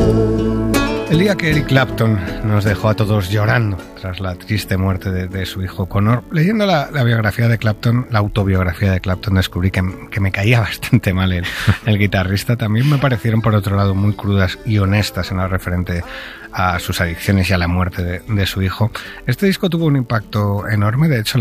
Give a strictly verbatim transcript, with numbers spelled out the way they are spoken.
El día que Eric Clapton nos dejó a todos llorando tras la triste muerte de, de su hijo Connor, leyendo la, la biografía de Clapton, la autobiografía de Clapton, descubrí que, que me caía bastante mal el, el guitarrista. También me parecieron, por otro lado, muy crudas y honestas en lo referente a sus adicciones y a la muerte de, de su hijo. Este disco tuvo un impacto enorme, de hecho